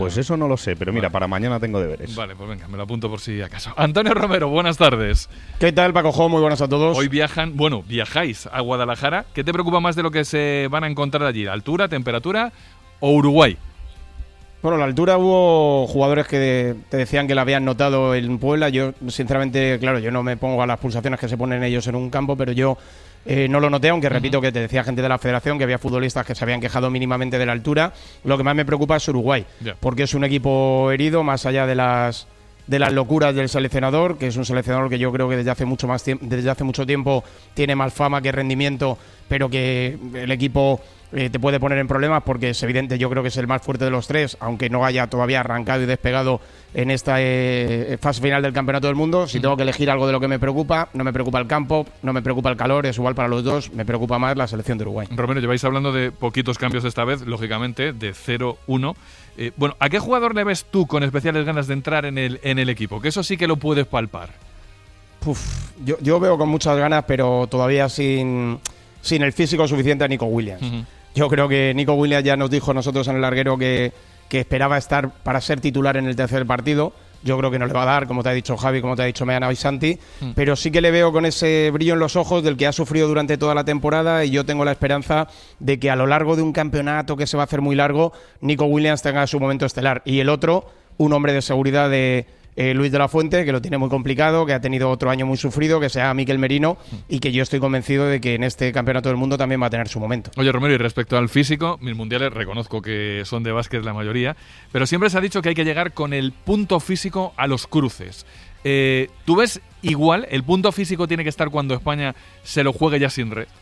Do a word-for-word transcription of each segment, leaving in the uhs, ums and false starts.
Pues eso no lo sé, pero mira, vale. Para mañana tengo deberes. Vale, pues venga, me lo apunto por si acaso. Antonio Romero, buenas tardes. ¿Qué tal, Paco Jo? Muy buenas a todos. Hoy viajan, bueno, viajáis a Guadalajara. ¿Qué te preocupa más de lo que se van a encontrar allí? ¿Altura, temperatura o Uruguay? Bueno, la altura hubo jugadores que te decían que la habían notado en Puebla. Yo, sinceramente, claro, yo no me pongo a las pulsaciones que se ponen ellos en un campo, pero yo eh, no lo noté, aunque uh-huh. repito que te decía gente de la federación que había futbolistas que se habían quejado mínimamente de la altura. Lo que más me preocupa es Uruguay, yeah. porque es un equipo herido, más allá de las de las locuras del seleccionador, que es un seleccionador que yo creo que desde hace mucho más tiempo, desde hace mucho tiempo tiene más fama que rendimiento, pero que el equipo eh, te puede poner en problemas porque es evidente, yo creo que es el más fuerte de los tres, aunque no haya todavía arrancado y despegado en esta eh, fase final del Campeonato del Mundo. Si tengo que elegir algo de lo que me preocupa, no me preocupa el campo, no me preocupa el calor, es igual para los dos, me preocupa más la selección de Uruguay. Romero, lleváis hablando de poquitos cambios esta vez, lógicamente, de cero uno. Eh, bueno, ¿a qué jugador le ves tú con especiales ganas de entrar en el, en el equipo? Que eso sí que lo puedes palpar. Uf, yo, yo veo con muchas ganas, pero todavía sin, sin el físico suficiente a Nico Williams. Uh-huh. Yo creo que Nico Williams ya nos dijo a nosotros en el larguero que, que esperaba estar para ser titular en el tercer partido. Yo creo que no le va a dar, como te ha dicho Javi, como te ha dicho Meana y Santi, mm. pero sí que le veo con ese brillo en los ojos del que ha sufrido durante toda la temporada, y yo tengo la esperanza de que a lo largo de un campeonato que se va a hacer muy largo, Nico Williams tenga su momento estelar. Y el otro, un hombre de seguridad de eh, Luis de la Fuente, que lo tiene muy complicado, que ha tenido otro año muy sufrido, que sea Mikel Merino, mm. y que yo estoy convencido de que en este campeonato del mundo también va a tener su momento. Oye, Romero, y respecto al físico, mis mundiales reconozco que son de básquet la mayoría, pero siempre se ha dicho que hay que llegar con el punto físico a los cruces. Eh, ¿Tú ves igual? ¿El punto físico tiene que estar cuando España se lo juegue ya sin red?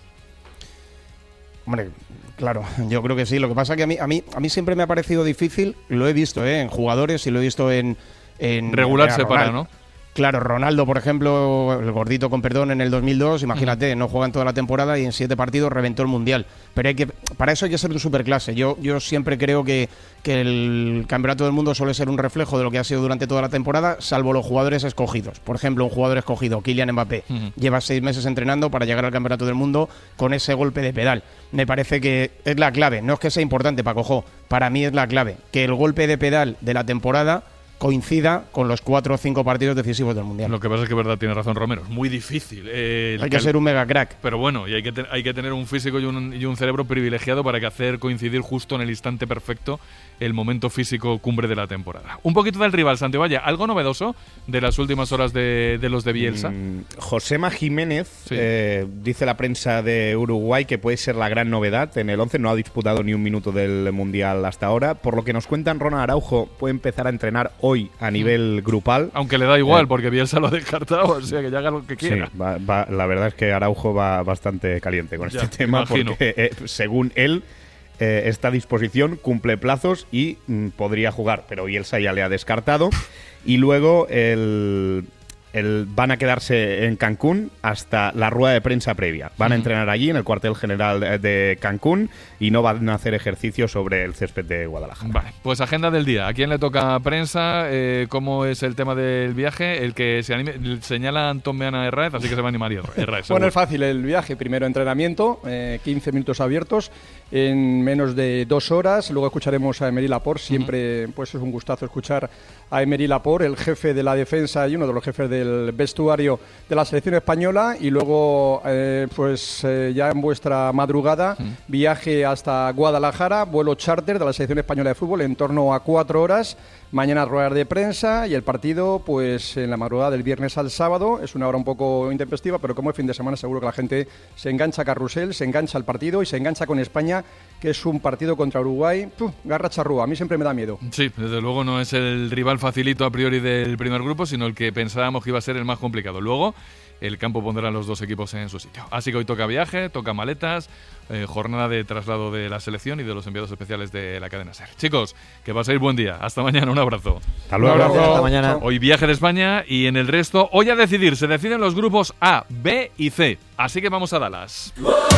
Hombre, claro, yo creo que sí. Lo que pasa es que a mí, a mí, a mí siempre me ha parecido difícil, lo he visto ¿eh? en jugadores y lo he visto en... en Regular se para, ¿no? Claro, Ronaldo, por ejemplo, el gordito con perdón en el dos mil dos, imagínate, no juega en toda la temporada y en siete partidos reventó el Mundial. Pero hay que, para eso hay que ser un superclase. Yo, yo siempre creo que, que el Campeonato del Mundo suele ser un reflejo de lo que ha sido durante toda la temporada, salvo los jugadores escogidos. Por ejemplo, un jugador escogido, Kylian Mbappé, uh-huh. lleva seis meses entrenando para llegar al Campeonato del Mundo con ese golpe de pedal. Me parece que es la clave. No es que sea importante, Paco Jo, para mí es la clave. Que el golpe de pedal de la temporada coincida con los cuatro o cinco partidos decisivos del Mundial. Lo que pasa es que, verdad, tiene razón Romero, es muy difícil. Eh, hay que cal- ser un mega crack. Pero bueno, y hay que, te- hay que tener un físico y un, y un cerebro privilegiado para que hacer coincidir justo en el instante perfecto el momento físico cumbre de la temporada. Un poquito del rival, Santibáñez, ¿algo novedoso de las últimas horas de, de los de Bielsa? Mm, Josema Jiménez, sí. eh, dice la prensa de Uruguay que puede ser la gran novedad en el once, no ha disputado ni un minuto del Mundial hasta ahora. Por lo que nos cuentan, Ronald Araujo puede empezar a entrenar hoy a nivel grupal. Aunque le da igual, eh, porque Bielsa lo ha descartado, o sea que ya haga lo que quiera. Sí, va, va, la verdad es que Araujo va bastante caliente con ya, este tema, imagino. porque eh, según él, eh, está a disposición, cumple plazos y mm, podría jugar, pero Bielsa ya le ha descartado. Y luego el... El, van a quedarse en Cancún hasta la rueda de prensa previa. Van a entrenar allí en el cuartel general de, de Cancún y no van a hacer ejercicio sobre el césped de Guadalajara. Vale, pues agenda del día. ¿A quién le toca prensa? Eh, ¿Cómo es el tema del viaje? El que se anime, señala Antón Meana Herráez, así que se va a animar Herráez. Bueno, es fácil el viaje. Primero entrenamiento, eh, quince minutos abiertos en menos de dos horas. Luego escucharemos a Emery Laporte. Siempre uh-huh. pues es un gustazo escuchar a Emery Laporte, el jefe de la defensa y uno de los jefes del vestuario de la selección española. Y luego eh, pues eh, ya en vuestra madrugada uh-huh. viaje hasta Guadalajara, vuelo charter de la selección española de fútbol en torno a cuatro horas. Mañana ruedas de prensa y el partido pues en la madrugada del viernes al sábado. Es una hora un poco intempestiva, pero como es fin de semana seguro que la gente se engancha a Carrusel, se engancha al partido y se engancha con España, que es un partido contra Uruguay. Puf, garra charrúa, a mí siempre me da miedo. Sí, desde luego no es el rival facilito a priori del primer grupo, sino el que pensábamos que iba a ser el más complicado. Luego el campo pondrá a los dos equipos en su sitio. Así que hoy toca viaje, toca maletas, eh, jornada de traslado de la selección y de los enviados especiales de la cadena SER. Chicos, que paséis buen día. Hasta mañana, un abrazo. Hasta luego. Un abrazo. Hasta mañana. Hoy viaje de España y en el resto, hoy a decidir, se deciden los grupos A, B y C. Así que vamos a Dallas.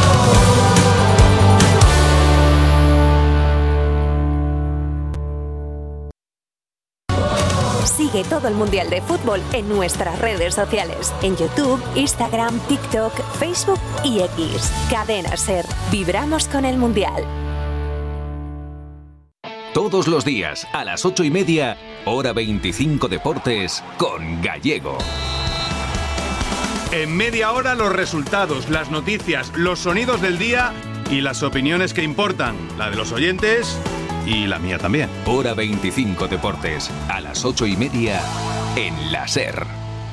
Sigue todo el Mundial de Fútbol en nuestras redes sociales. En YouTube, Instagram, TikTok, Facebook y X. Cadena SER. Vibramos con el Mundial. Todos los días, a las ocho y media, hora veinticinco Deportes, con Gallego. En media hora los resultados, las noticias, los sonidos del día y las opiniones que importan, la de los oyentes y la mía también. Hora veinticinco Deportes, a las ocho y media, en la SER.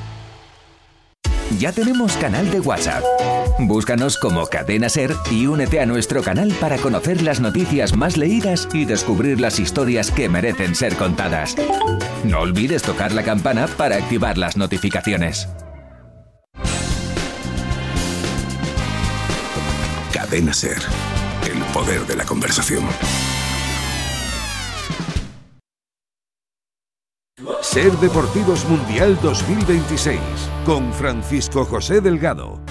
Ya tenemos canal de WhatsApp. Búscanos como Cadena SER y únete a nuestro canal para conocer las noticias más leídas y descubrir las historias que merecen ser contadas. No olvides tocar la campana para activar las notificaciones. Cadena SER, el poder de la conversación. SER Deportivos Mundial dos mil veintiséis, con Francisco José Delgado.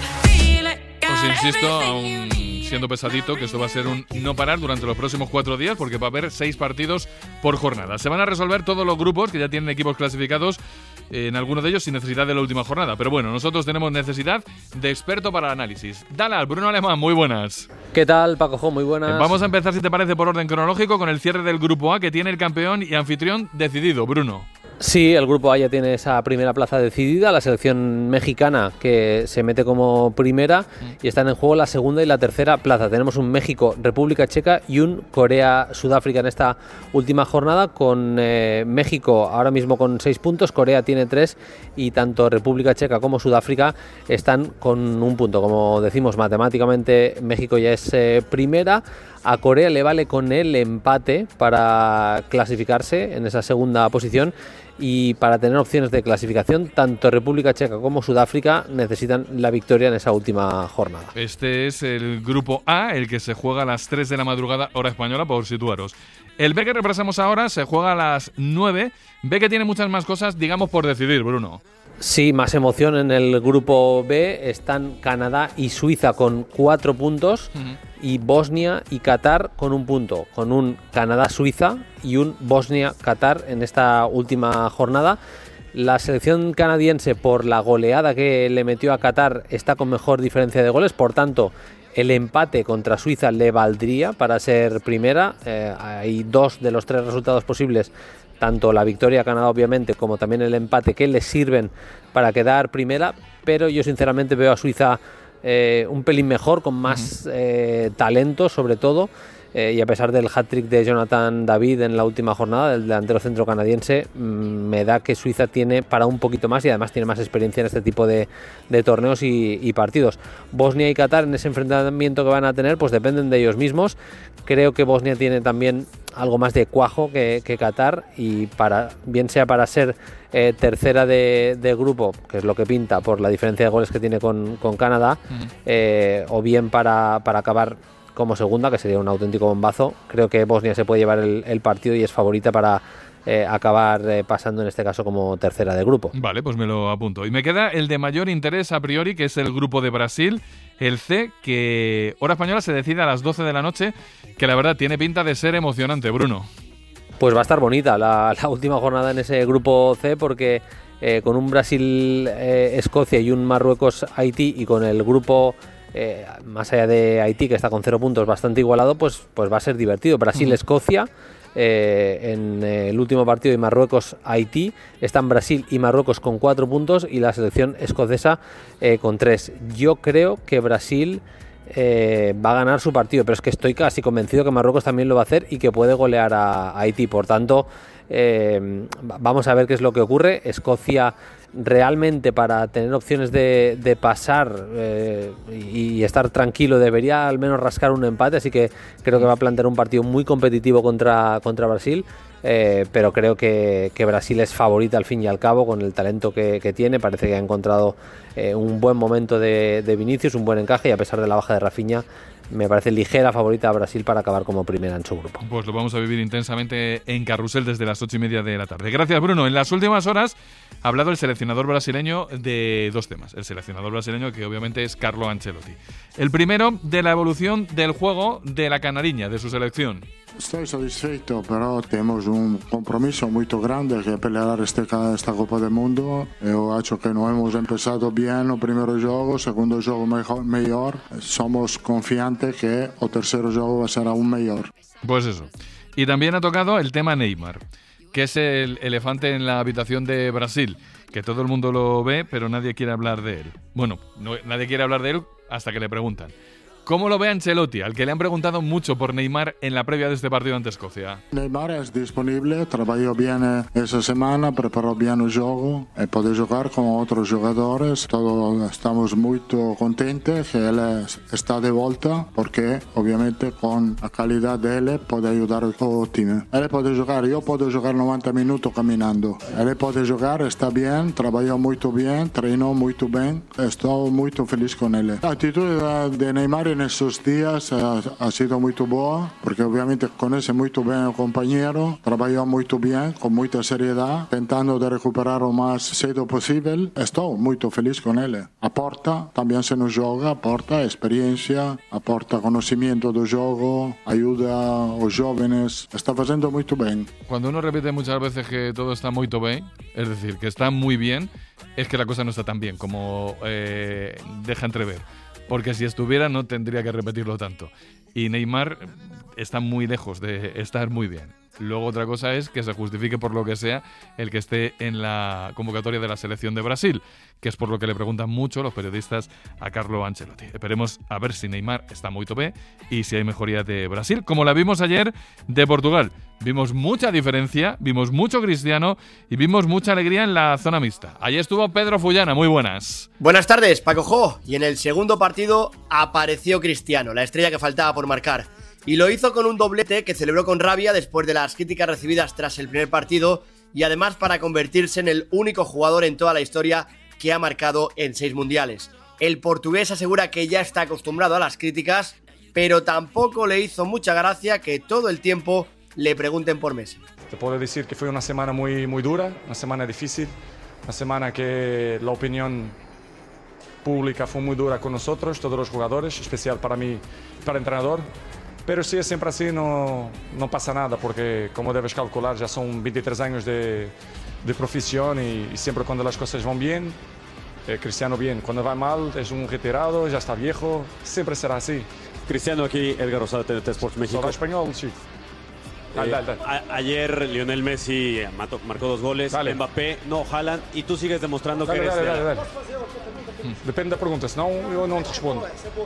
Os insisto, aún siendo pesadito, que esto va a ser un no parar durante los próximos cuatro días, porque va a haber seis partidos por jornada. Se van a resolver todos los grupos que ya tienen equipos clasificados, en alguno de ellos sin necesidad de la última jornada. Pero bueno, nosotros tenemos necesidad de experto para el análisis. Dalal, Bruno Alemán, muy buenas. ¿Qué tal, Paco? Muy buenas. Vamos a empezar, si te parece, por orden cronológico, con el cierre del grupo A, que tiene el campeón y anfitrión decidido, Bruno. Sí, el grupo A ya tiene esa primera plaza decidida, la selección mexicana que se mete como primera y están en juego la segunda y la tercera plaza. Tenemos un México-República Checa y un Corea-Sudáfrica en esta última jornada, con eh, México ahora mismo con seis puntos, Corea tiene tres y tanto República Checa como Sudáfrica están con un punto. Como decimos, matemáticamente México ya es eh, primera. A Corea le vale con el empate para clasificarse en esa segunda posición, y para tener opciones de clasificación tanto República Checa como Sudáfrica necesitan la victoria en esa última jornada. Este es el grupo A, el que se juega a las tres de la madrugada hora española, por situaros. El B que repasamos ahora se juega a las nueve. B que tiene muchas más cosas, digamos, por decidir, Bruno. Sí, más emoción en el grupo B. Están Canadá y Suiza con cuatro puntos, uh-huh. y Bosnia y Qatar con un punto, con un Canadá-Suiza y un Bosnia-Qatar en esta última jornada. La selección canadiense, por la goleada que le metió a Qatar, está con mejor diferencia de goles, por tanto el empate contra Suiza le valdría para ser primera. Eh, hay dos de los tres resultados posibles, tanto la victoria a Canadá obviamente como también el empate, que les sirven para quedar primera, pero yo sinceramente veo a Suiza eh, un pelín mejor, con más eh, talento sobre todo, eh, y a pesar del hat-trick de Jonathan David en la última jornada, del delantero centro canadiense, mmm, me da que Suiza tiene para un poquito más y además tiene más experiencia en este tipo de, de torneos y, y partidos. Bosnia y Qatar en ese enfrentamiento que van a tener, pues dependen de ellos mismos. Creo que Bosnia tiene también algo más de cuajo que, que Qatar, y para, bien sea para ser eh, tercera de, de grupo, que es lo que pinta por la diferencia de goles que tiene con, con Canadá, uh-huh. eh, o bien para, para acabar como segunda, que sería un auténtico bombazo. Creo que Bosnia se puede llevar el, el partido y es favorita para eh, acabar eh, pasando en este caso como tercera de grupo. Vale, pues me lo apunto. Y me queda el de mayor interés a priori, que es el grupo de Brasil, el C, que hora española se decide a las doce de la noche, que la verdad tiene pinta de ser emocionante, Bruno. Pues va a estar bonita la, la última jornada en ese grupo C, porque eh, con un Brasil-Escocia eh, y un Marruecos-Haití, y con el grupo eh, más allá de Haití, que está con cero puntos, bastante igualado, pues, pues va a ser divertido. Brasil-Escocia, eh, en eh, el último partido, y Marruecos-Haití. Están Brasil y Marruecos con cuatro puntos y la selección escocesa eh, con tres. Yo creo que Brasil eh, va a ganar su partido, pero es que estoy casi convencido que Marruecos también lo va a hacer y que puede golear a, a Haití. Por tanto, eh, vamos a ver qué es lo que ocurre. Escocia realmente, para tener opciones de, de pasar eh, y, y estar tranquilo, debería al menos rascar un empate, así que creo que va a plantear un partido muy competitivo contra, contra Brasil, eh, pero creo que, que Brasil es favorita al fin y al cabo, con el talento que, que tiene. Parece que ha encontrado eh, un buen momento de, de Vinicius, un buen encaje, y a pesar de la baja de Rafinha, me parece ligera favorita a Brasil para acabar como primera en su grupo. Pues lo vamos a vivir intensamente en Carrusel desde las ocho y media de la tarde. Gracias, Bruno. En las últimas horas ha hablado el seleccionador brasileño de dos temas. El seleccionador brasileño, que obviamente es Carlo Ancelotti. El primero, de la evolución del juego de la Canariña, de su selección. Estoy satisfeito, pero tenemos un compromiso muy grande que pelear este, esta Copa del Mundo. Yo acho que no hemos empezado bien el primer juego, segundo juego mejor, mejor. Somos confiantes que el tercer juego va a ser aún mejor. Pues eso. Y también ha tocado el tema Neymar, que es el elefante en la habitación de Brasil, que todo el mundo lo ve, pero nadie quiere hablar de él. Bueno, no, nadie quiere hablar de él hasta que le preguntan. ¿Cómo lo ve Ancelotti, al que le han preguntado mucho por Neymar en la previa de este partido ante Escocia? Neymar es disponible, trabajó bien esa semana, preparó bien el juego y puede jugar con otros jugadores. Todos estamos muy contentos que él está de vuelta, porque obviamente con la calidad de él puede ayudar al team. Él puede jugar, yo puedo jugar noventa minutos caminando. Él puede jugar, está bien, trabajó muy bien, entrenó muy bien. Estoy muy feliz con él. La actitud de Neymar en esos días ha, ha sido muy buena, porque obviamente conoce muy bien al compañero, trabajó muy bien, con mucha seriedad, intentando de recuperar lo más cedo posible. Estoy muy feliz con él. Aporta, también se nos juega, aporta experiencia, aporta conocimiento del juego, ayuda a los jóvenes, está haciendo muy bien. Cuando uno repite muchas veces que todo está muy bien, es decir, que está muy bien, es que la cosa no está tan bien como eh, deja entrever. Porque si estuviera no tendría que repetirlo tanto. Y Neymar está muy lejos de estar muy bien. Luego otra cosa es que se justifique por lo que sea el que esté en la convocatoria de la selección de Brasil, que es por lo que le preguntan mucho los periodistas a Carlo Ancelotti. Esperemos a ver si Neymar está muy tope y si hay mejoría de Brasil, como la vimos ayer de Portugal. Vimos mucha diferencia, vimos mucho Cristiano y vimos mucha alegría en la zona mixta. Allí estuvo Pedro Fullana, muy buenas. Buenas tardes, Paco Jo. Y en el segundo partido apareció Cristiano, la estrella que faltaba por marcar. Y lo hizo con un doblete que celebró con rabia después de las críticas recibidas tras el primer partido y además para convertirse en el único jugador en toda la historia que ha marcado en seis mundiales. El portugués asegura que ya está acostumbrado a las críticas, pero tampoco le hizo mucha gracia que todo el tiempo le pregunten por Messi. Te puedo decir que fue una semana muy, muy dura, una semana difícil, una semana que la opinión pública fue muy dura con nosotros, todos los jugadores, especial para mí, para el entrenador. Pero si es siempre así, no, no pasa nada, porque como debes calcular, ya son veintitrés años de, de profesión y, y siempre cuando las cosas van bien, eh, Cristiano bien. Cuando va mal, es un retirado, ya está viejo, siempre será así. Cristiano, aquí Edgar Rosado, T N T Sports México. Solo español, sí. Eh, a, ayer Lionel Messi mató, marcó dos goles, dale. Mbappé, no, Haaland, y tú sigues demostrando dale, que eres... Dale, dale, dale. Depende de preguntas, no, yo no te respondo.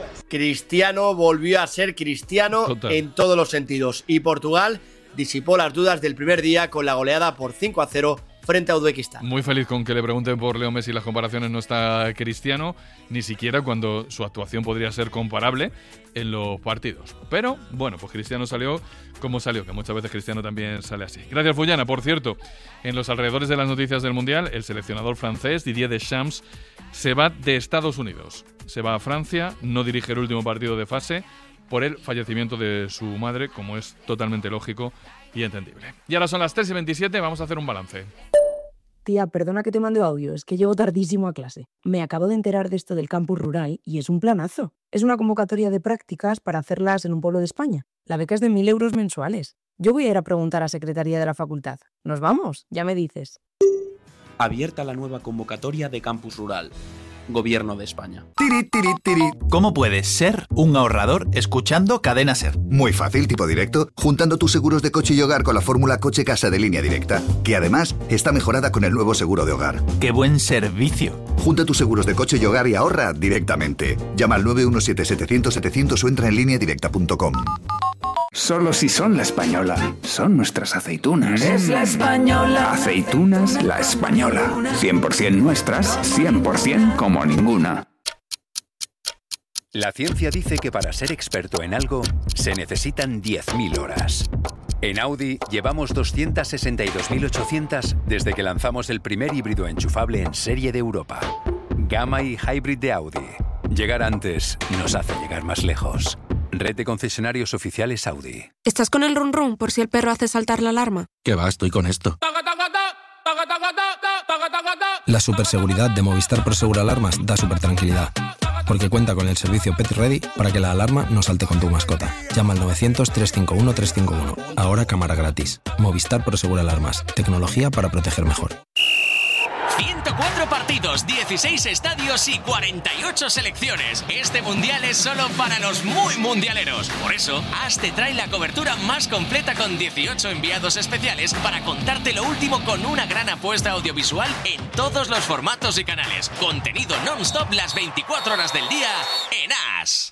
Cristiano volvió a ser Cristiano Total. En todos los sentidos y Portugal disipó las dudas del primer día con la goleada por cinco a cero frente a Uzbekistán. Muy feliz con que le pregunten por Leo Messi, las comparaciones no está Cristiano, ni siquiera cuando su actuación podría ser comparable en los partidos. Pero, bueno, pues Cristiano salió como salió, que muchas veces Cristiano también sale así. Gracias, Fullana. Por cierto, en los alrededores de las noticias del Mundial, el seleccionador francés Didier Deschamps se va de Estados Unidos. Se va a Francia, no dirige el último partido de fase por el fallecimiento de su madre, como es totalmente lógico y entendible. Y ahora son las tres y veintisiete, vamos a hacer un balance. Tía, perdona que te mande audio, es que llego tardísimo a clase. Me acabo de enterar de esto del campus rural y es un planazo. Es una convocatoria de prácticas para hacerlas en un pueblo de España. La beca es de mil euros mensuales. Yo voy a ir a preguntar a Secretaría de la Facultad. ¿Nos vamos? Ya me dices. Abierta la nueva convocatoria de campus rural. Gobierno de España. Tiri, tiri, tiri. ¿Cómo puedes ser un ahorrador escuchando Cadena Ser? Muy fácil, tipo directo, juntando tus seguros de coche y hogar con la fórmula Coche-Casa de Línea Directa, que además está mejorada con el nuevo seguro de hogar. ¡Qué buen servicio! Junta tus seguros de coche y hogar y ahorra directamente. Llama al nueve uno siete setecientos setecientos o entra en línea directa punto com. Solo si son La Española. Son nuestras aceitunas. Es La Española. Aceitunas La Española. cien por ciento nuestras, cien por ciento como ninguna. La ciencia dice que para ser experto en algo se necesitan diez mil horas. En Audi llevamos doscientas sesenta y dos mil ochocientas desde que lanzamos el primer híbrido enchufable en serie de Europa. Gamma y Hybrid de Audi. Llegar antes nos hace llegar más lejos. Red de concesionarios oficiales Audi. ¿Estás con el run run por si el perro hace saltar la alarma? ¿Qué va? Estoy con esto. La superseguridad de Movistar Prosegur Alarmas da super tranquilidad. Porque cuenta con el servicio Pet Ready para que la alarma no salte con tu mascota. Llama al novecientos, trescientos cincuenta y uno, trescientos cincuenta y uno. Ahora cámara gratis. Movistar Prosegur Alarmas. Tecnología para proteger mejor. ciento cuatro partidos, dieciséis estadios y cuarenta y ocho selecciones. Este mundial es solo para los muy mundialeros. Por eso, As te trae la cobertura más completa con dieciocho enviados especiales para contarte lo último con una gran apuesta audiovisual en todos los formatos y canales. Contenido non-stop las veinticuatro horas del día en As.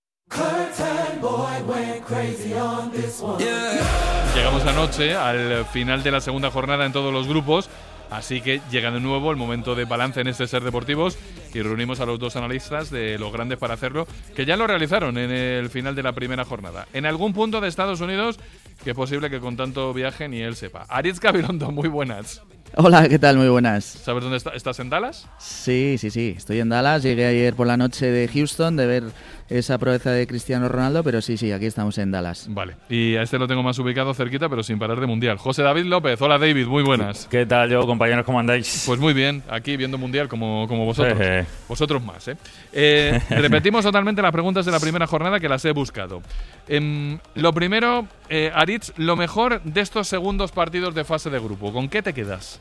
Llegamos anoche al final de la segunda jornada en todos los grupos, así que llega de nuevo el momento de balance en este Ser Deportivos y reunimos a los dos analistas de los grandes para hacerlo, que ya lo realizaron en el final de la primera jornada. En algún punto de Estados Unidos, que es posible que con tanto viaje ni él sepa. Aritz Gabilondo, muy buenas. Hola, ¿qué tal? Muy buenas. ¿Sabes dónde está? ¿Estás en Dallas? Sí, sí, sí. Estoy en Dallas. Llegué ayer por la noche de Houston de ver esa proeza de Cristiano Ronaldo, pero sí, sí, aquí estamos en Dallas. Vale. Y a este lo tengo más ubicado cerquita, pero sin parar de mundial. José David López. Hola, David. Muy buenas. ¿Qué tal, yo, compañeros? ¿Cómo andáis? Pues muy bien. Aquí viendo mundial como, como vosotros. Eh. Vosotros más, ¿eh? eh repetimos totalmente las preguntas de la primera jornada que las he buscado. Eh, lo primero, eh, Aritz, lo mejor de estos segundos partidos de fase de grupo. ¿Con qué te quedas?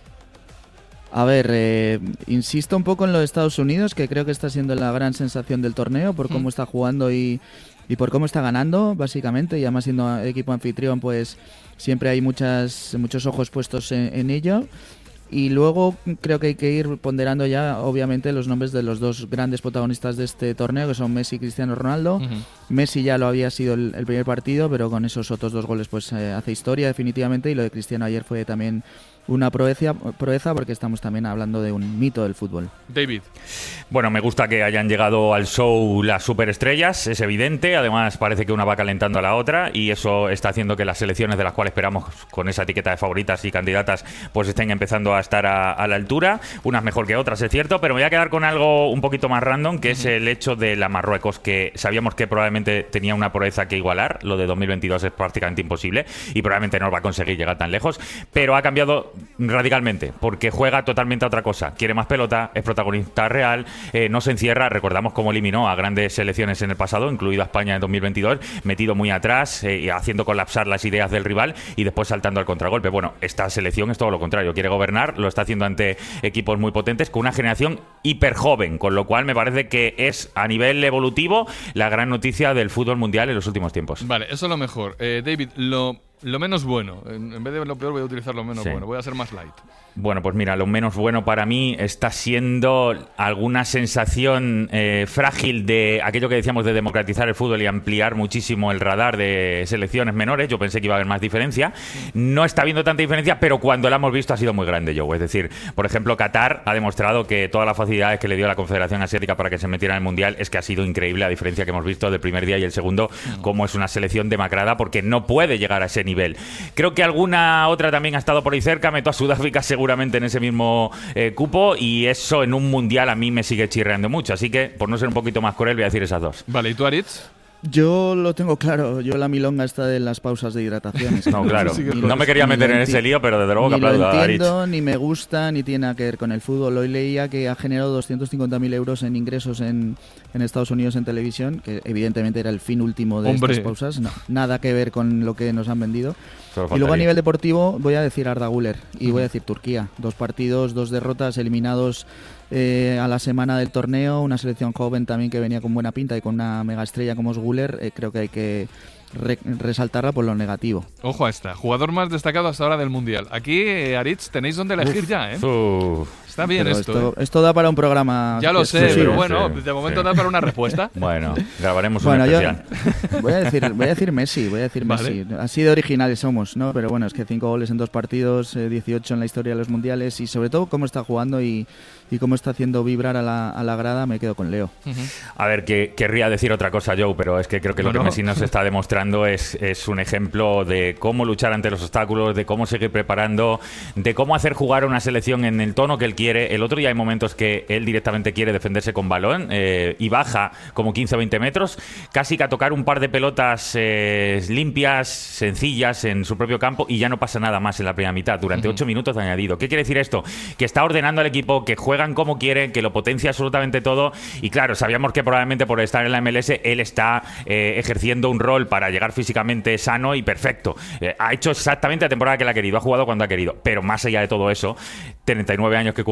A ver, eh, insisto un poco en lo de Estados Unidos, que creo que está siendo la gran sensación del torneo por cómo está jugando y, y por cómo está ganando, básicamente. Y además siendo equipo anfitrión, pues siempre hay muchas, muchos ojos puestos en, en ello. Y luego creo que hay que ir ponderando ya, obviamente, los nombres de los dos grandes protagonistas de este torneo, que son Messi y Cristiano Ronaldo. Uh-huh. Messi ya lo había sido el, el primer partido, pero con esos otros dos goles pues eh, hace historia definitivamente. Y lo de Cristiano ayer fue también una proeza, proeza porque estamos también hablando de un mito del fútbol. David. Bueno, me gusta que hayan llegado al show las superestrellas, es evidente. Además, parece que una va calentando a la otra y eso está haciendo que las selecciones de las cuales esperamos con esa etiqueta de favoritas y candidatas pues estén empezando a estar a, a la altura. Unas mejor que otras, es cierto, pero me voy a quedar con algo un poquito más random, que uh-huh. es el hecho de la Marruecos, que sabíamos que probablemente tenía una proeza que igualar. Lo de dos mil veintidós es prácticamente imposible y probablemente no va a conseguir llegar tan lejos, pero ha cambiado radicalmente, porque juega totalmente a otra cosa. Quiere más pelota, es protagonista real, eh, no se encierra. Recordamos cómo eliminó a grandes selecciones en el pasado, incluida España en dos mil veintidós, metido muy atrás, eh, haciendo colapsar las ideas del rival y después saltando al contragolpe. Bueno, esta selección es todo lo contrario, quiere gobernar, lo está haciendo ante equipos muy potentes, con una generación hiper joven, con lo cual me parece que es, a nivel evolutivo, la gran noticia del fútbol mundial en los últimos tiempos. Vale, eso es lo mejor. Eh, David, lo... Lo menos bueno. En, en vez de lo peor voy a utilizar lo menos sí. bueno. Voy a ser más light. Bueno, pues mira, lo menos bueno para mí está siendo alguna sensación eh, frágil de aquello que decíamos de democratizar el fútbol y ampliar muchísimo el radar de selecciones menores. Yo pensé que iba a haber más diferencia. No está habiendo tanta diferencia, pero cuando la hemos visto ha sido muy grande, Joe. Es decir, por ejemplo, Qatar ha demostrado que todas las facilidades que le dio la Confederación Asiática para que se metiera en el Mundial es que ha sido increíble, a diferencia que hemos visto del primer día y el segundo, como es una selección demacrada porque no puede llegar a ese nivel. Nivel. Creo que alguna otra también ha estado por ahí cerca. Meto a Sudáfrica seguramente en ese mismo eh, cupo y eso en un mundial a mí me sigue chirreando mucho. Así que, por no ser un poquito más cruel, voy a decir esas dos. Vale, ¿y tú, Aritz? Yo lo tengo claro. Yo la milonga está de las pausas de hidratación. No, claro. No me quería meter en ese lío, pero desde luego que aplaudo a Aritz. Ni lo entiendo, ni me gusta, ni tiene nada que ver con el fútbol. Hoy leía que ha generado doscientos cincuenta mil euros en ingresos en, en Estados Unidos en televisión, que evidentemente era el fin último de Hombre. estas pausas. No, nada que ver con lo que nos han vendido. Y luego a nivel deportivo voy a decir Arda Güler y voy a decir Turquía. Dos partidos, dos derrotas, eliminados eh, a la semana del torneo. Una selección joven también que venía con buena pinta y con una mega estrella como es Güler. Eh, creo que hay que re- resaltarla por lo negativo. Ojo a esta, jugador más destacado hasta ahora del Mundial. Aquí, eh, Aritz, tenéis donde elegir Uf. ya, ¿eh? Uf. Está bien esto. Esto, ¿eh? esto da para un programa. Ya lo sé, sí, pero sí, bueno, sí, de momento sí. da para una respuesta. Bueno, grabaremos bueno, un especial. Yo voy a decir, voy a decir Messi, voy a decir Vale. Messi. Así de originales somos, ¿no? Pero bueno, es que cinco goles en dos partidos, eh, dieciocho en la historia de los mundiales y sobre todo cómo está jugando y, y cómo está haciendo vibrar a la, a la grada, me quedo con Leo. Uh-huh. A ver, que querría decir otra cosa, Joe, pero es que creo que lo no, que no. Messi nos está demostrando es, es un ejemplo de cómo luchar ante los obstáculos, de cómo seguir preparando, de cómo hacer jugar a una selección en el tono que él quiere. El otro día hay momentos que él directamente quiere defenderse con balón eh, y baja como quince o veinte metros, casi que a tocar un par de pelotas eh, limpias, sencillas en su propio campo y ya no pasa nada más en la primera mitad, durante ocho uh-huh. minutos de añadido. ¿Qué quiere decir esto? Que está ordenando al equipo, que juegan como quieren, que lo potencia absolutamente todo y claro, sabíamos que probablemente por estar en la M L S él está eh, ejerciendo un rol para llegar físicamente sano y perfecto. Eh, ha hecho exactamente la temporada que él ha querido, ha jugado cuando ha querido, pero más allá de todo eso, treinta y nueve años que cumple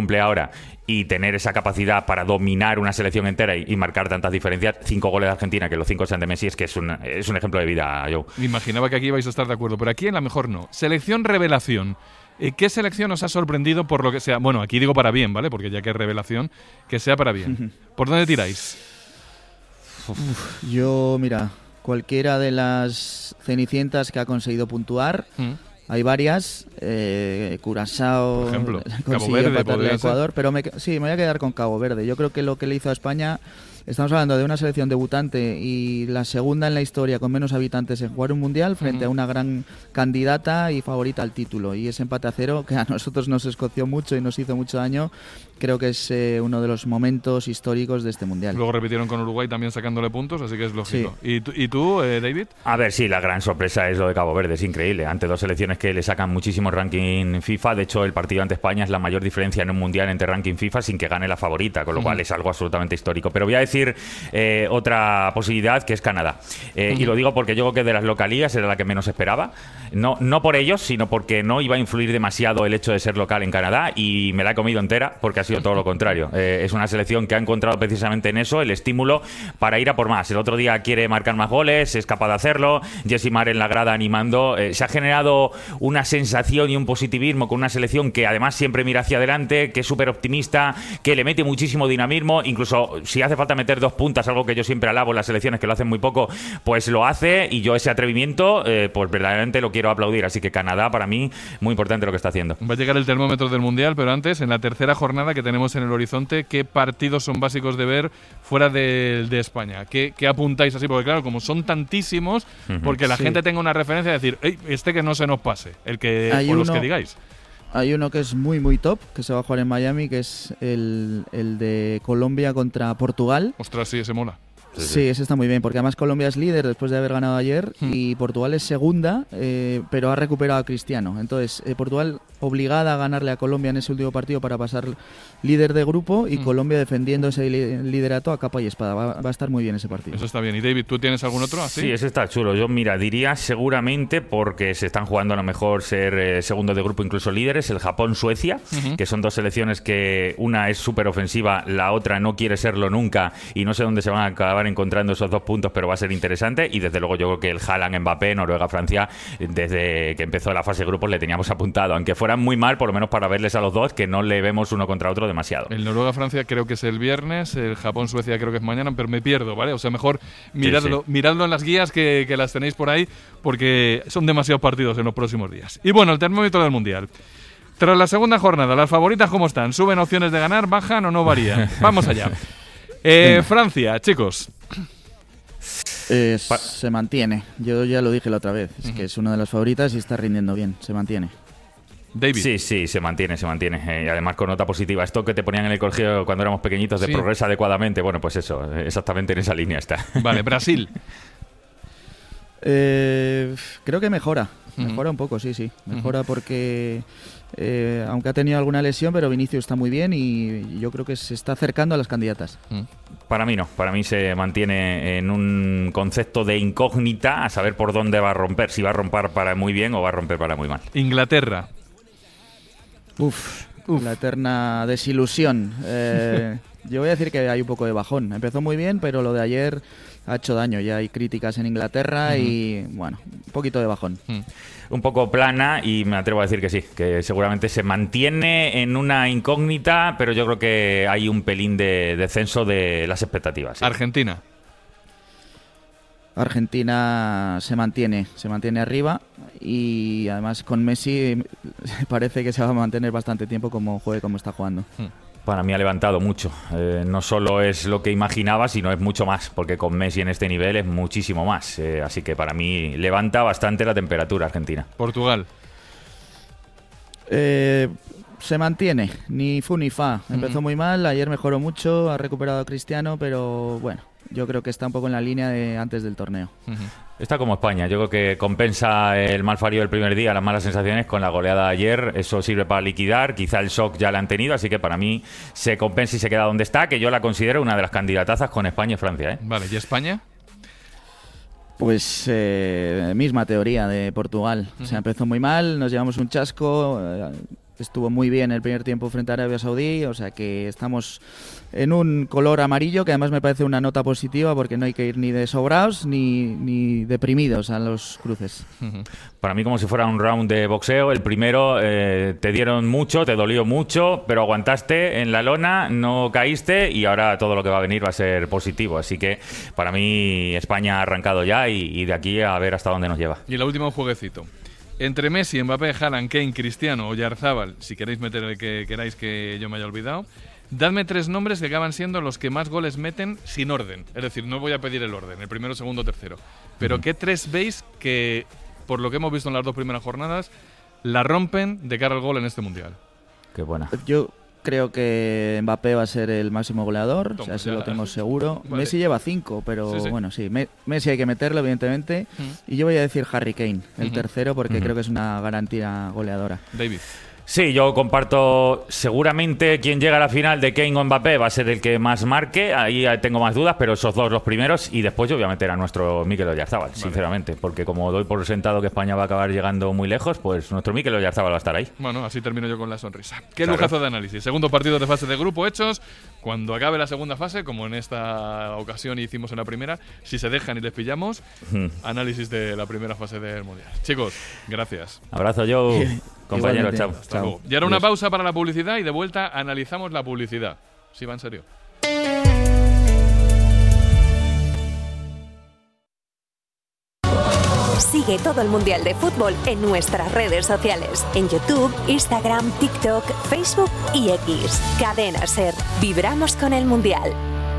cumple ahora y tener esa capacidad para dominar una selección entera y, y marcar tantas diferencias, cinco goles de Argentina, que los cinco sean de Messi, es que es un, es un ejemplo de vida, Joe. Me imaginaba que aquí vais a estar de acuerdo, pero aquí en la mejor no. Selección revelación. ¿Qué selección os ha sorprendido por lo que sea? Bueno, aquí digo para bien, ¿vale? Porque ya que es revelación, que sea para bien. ¿Por dónde tiráis? Uf, yo, mira, cualquiera de las cenicientas que ha conseguido puntuar, mm. hay varias, eh, Curazao, por ejemplo, Cabo Verde, empatarle a Ecuador, pero me, sí, me voy a quedar con Cabo Verde. Yo creo que lo que le hizo a España, estamos hablando de una selección debutante y la segunda en la historia con menos habitantes en jugar un mundial frente uh-huh. a una gran candidata y favorita al título, y ese empate a cero que a nosotros nos escoció mucho y nos hizo mucho daño, creo que es eh, uno de los momentos históricos de este mundial. Luego repitieron con Uruguay también sacándole puntos, así que es lógico. Sí. ¿Y, tú, y tú eh, David? A ver, sí, la gran sorpresa es lo de Cabo Verde, es increíble. Ante dos selecciones que le sacan muchísimo ranking FIFA, de hecho el partido ante España es la mayor diferencia en un mundial entre ranking FIFA sin que gane la favorita, con lo uh-huh. cual es algo absolutamente histórico. Pero voy a decir eh, otra posibilidad, que es Canadá. Eh, uh-huh. Y lo digo porque yo creo que de las localías era la que menos esperaba. No, no por ellos, sino porque no iba a influir demasiado el hecho de ser local en Canadá, y me la he comido entera porque ha sido todo lo contrario. Eh, es una selección que ha encontrado precisamente en eso el estímulo para ir a por más. El otro día quiere marcar más goles, es capaz de hacerlo. Jesse Marr en la grada animando. Eh, se ha generado una sensación y un positivismo con una selección que además siempre mira hacia adelante, que es súper optimista, que le mete muchísimo dinamismo. Incluso si hace falta meter dos puntas, algo que yo siempre alabo en las selecciones que lo hacen muy poco, pues lo hace, y yo ese atrevimiento eh, pues verdaderamente lo quiero aplaudir. Así que Canadá, para mí, muy importante lo que está haciendo. Va a llegar el termómetro del Mundial, pero antes, en la tercera jornada que tenemos en el horizonte, ¿qué partidos son básicos de ver fuera de, de España? ¿Qué, ¿Qué apuntáis así? Porque claro, como son tantísimos, uh-huh. porque la sí. gente tenga una referencia de decir, hey, este que no se nos pase, el que hay por uno, los que digáis. Hay uno que es muy muy top, que se va a jugar en Miami, que es el, el de Colombia contra Portugal. Ostras, sí, ese mola. Sí, sí, ese está muy bien, porque además Colombia es líder después de haber ganado ayer hmm. y Portugal es segunda, eh, pero ha recuperado a Cristiano. Entonces, eh, Portugal obligada a ganarle a Colombia en ese último partido para pasar líder de grupo, y hmm. Colombia defendiendo ese li- liderato a capa y espada. Va, va a estar muy bien ese partido. Eso está bien. ¿Y David, tú tienes algún otro así? Sí, ese está chulo. Yo, mira, diría seguramente, porque se están jugando a lo mejor ser eh, segundo de grupo, incluso líderes, el Japón-Suecia, uh-huh. que son dos selecciones que una es súper ofensiva, la otra no quiere serlo nunca, y no sé dónde se van a acabar encontrando esos dos puntos, pero va a ser interesante. Y desde luego yo creo que el Haaland, Mbappé, Noruega-Francia, desde que empezó la fase de grupos le teníamos apuntado, aunque fueran muy mal, por lo menos para verles a los dos, que no le vemos uno contra otro demasiado. El Noruega-Francia creo que es el viernes, el Japón-Suecia creo que es mañana, pero me pierdo, ¿vale? O sea, mejor miradlo, sí, sí. miradlo en las guías que, que las tenéis por ahí, porque son demasiados partidos en los próximos días. Y bueno, el termómetro del Mundial. Tras la segunda jornada, ¿las favoritas cómo están? ¿Suben opciones de ganar, bajan o no varían? Vamos allá. Eh, Francia, chicos. Eh, se mantiene. Yo ya lo dije la otra vez. Es uh-huh. que es una de las favoritas y está rindiendo bien. Se mantiene. David. Sí, sí, se mantiene, se mantiene. Eh, y además con nota positiva. Esto que te ponían en el colegio cuando éramos pequeñitos de sí. progresa adecuadamente. Bueno, pues eso, exactamente en esa línea está. Vale, Brasil. eh, creo que mejora. Mejora uh-huh. un poco, sí, sí. Mejora uh-huh. porque... Eh, aunque ha tenido alguna lesión, pero Vinicius está muy bien y yo creo que se está acercando a las candidatas. Para mí no, para mí se mantiene en un concepto de incógnita, a saber por dónde va a romper, si va a romper para muy bien o va a romper para muy mal. Inglaterra. Uf, Uf. La eterna desilusión. Eh, yo voy a decir que hay un poco de bajón. Empezó muy bien, pero lo de ayer ha hecho daño. Ya hay críticas en Inglaterra uh-huh. y, bueno, un poquito de bajón. Uh-huh. Un poco plana, y me atrevo a decir que sí, que seguramente se mantiene en una incógnita, pero yo creo que hay un pelín de descenso de las expectativas. ¿Sí? Argentina. Argentina se mantiene, se mantiene arriba, y además con Messi parece que se va a mantener bastante tiempo como juegue, como está jugando. Uh-huh. Para mí ha levantado mucho. Eh, no solo es lo que imaginaba, sino es mucho más, porque con Messi en este nivel es muchísimo más. Eh, así que para mí levanta bastante la temperatura Argentina. Portugal. Eh, se mantiene, ni fu ni fa. Empezó uh-huh. muy mal, ayer mejoró mucho, ha recuperado a Cristiano, pero bueno, yo creo que está un poco en la línea de antes del torneo. Uh-huh. Está como España. Yo creo que compensa el mal farío del primer día, las malas sensaciones, con la goleada de ayer. Eso sirve para liquidar. Quizá el shock ya la han tenido, así que para mí se compensa y se queda donde está, que yo la considero una de las candidatazas con España y Francia, ¿eh? Vale, ¿y España? Pues eh, misma teoría de Portugal. Uh-huh. O sea, empezó muy mal, nos llevamos un chasco. Eh, estuvo muy bien el primer tiempo frente a Arabia Saudí, o sea que estamos en un color amarillo, que además me parece una nota positiva porque no hay que ir ni de sobraos ni, ni deprimidos a los cruces. Para mí como si fuera un round de boxeo, el primero eh, te dieron mucho, te dolió mucho, pero aguantaste en la lona, no caíste y ahora todo lo que va a venir va a ser positivo, así que para mí España ha arrancado ya y, y de aquí a ver hasta dónde nos lleva. Y el último jueguecito. Entre Messi, Mbappé, Haaland, Kane, Cristiano o Yarzábal, si queréis meter el que queráis que yo me haya olvidado, dadme tres nombres que acaban siendo los que más goles meten sin orden. Es decir, no voy a pedir el orden, el primero, segundo, tercero. Pero uh-huh. ¿qué tres veis que, por lo que hemos visto en las dos primeras jornadas, la rompen de cara al gol en este Mundial? Qué buena. Yo creo que Mbappé va a ser el máximo goleador, Toma, o sea, eso lo tengo seguro. Vale. Messi lleva cinco, pero sí, sí. bueno, sí, Me- Messi hay que meterlo, evidentemente. Uh-huh. Y yo voy a decir Harry Kane, el uh-huh. tercero, porque uh-huh. creo que es una garantía goleadora. David. Sí, yo comparto, seguramente quien llega a la final de Kane o Mbappé va a ser el que más marque, ahí tengo más dudas, pero esos dos los primeros, y después yo voy a meter a nuestro Mikel Oyarzabal, vale. sinceramente, porque como doy por sentado que España va a acabar llegando muy lejos, pues nuestro Mikel Oyarzabal va a estar ahí. Bueno, así termino yo con la sonrisa. Qué claro. lujazo de análisis. Segundo partido de fase de grupo hechos. Cuando acabe la segunda fase, como en esta ocasión hicimos en la primera, si se dejan y les pillamos, hmm. análisis de la primera fase del Mundial. Chicos, gracias. Abrazo, Joe. Compañero, chao. Hasta luego. Y ahora una pausa para la publicidad y de vuelta analizamos la publicidad. Sí, va en serio. Sigue todo el Mundial de Fútbol en nuestras redes sociales. En YouTube, Instagram, TikTok, Facebook y X. Cadena SER. Vibramos con el Mundial.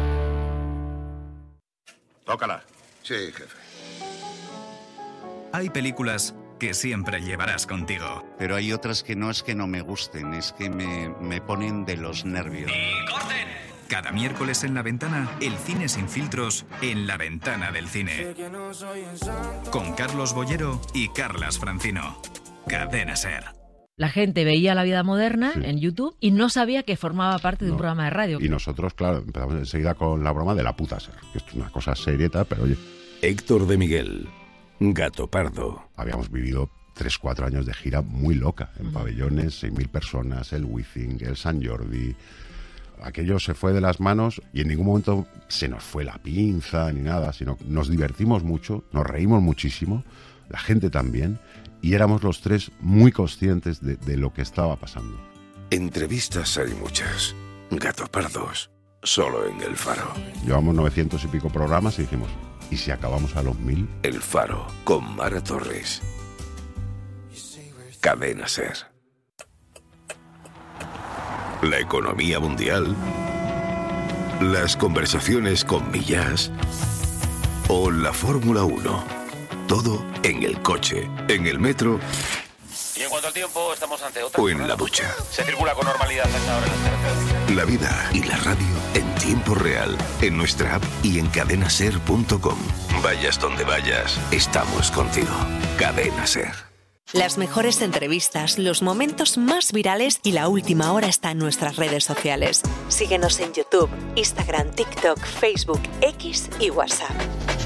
Tócala. Sí, jefe. Hay películas que siempre llevarás contigo. Pero hay otras que no es que no me gusten, es que me, me ponen de los nervios. ¡Y corten! Cada miércoles en La Ventana, el cine sin filtros en La Ventana del Cine. Con Carlos Bollero y Carlas Francino. Cadena SER. La gente veía La Vida Moderna sí. en YouTube y no sabía que formaba parte de no. un programa de radio. Y nosotros, claro, empezamos enseguida con la broma de la puta SER, que es una cosa serieta, pero oye... Héctor de Miguel. Gato Pardo. Habíamos vivido tres, cuatro años de gira muy loca, en uh-huh. pabellones, seis mil personas, el Wizzing, el San Jordi. Aquello se fue de las manos y en ningún momento se nos fue la pinza ni nada, sino nos divertimos mucho, nos reímos muchísimo, la gente también, y éramos los tres muy conscientes de, de lo que estaba pasando. Entrevistas hay muchas. Gato Pardos, solo en El Faro. Llevamos novecientos y pico programas y dijimos... ¿Y si acabamos a los mil? El Faro, con Mara Torres. Cadena SER. La economía mundial. Las conversaciones con Millás. O la Fórmula uno. Todo en el coche, en el metro. Y en cuanto al tiempo, estamos ante otra. O en la ducha. Se circula con normalidad hasta ahora en las carreteras. La vida y la radio en tiempo real, en nuestra app y en cadena ser punto com. Vayas donde vayas, estamos contigo. Cadena SER. Las mejores entrevistas, los momentos más virales y la última hora está en nuestras redes sociales. Síguenos en YouTube, Instagram, TikTok, Facebook, X y WhatsApp.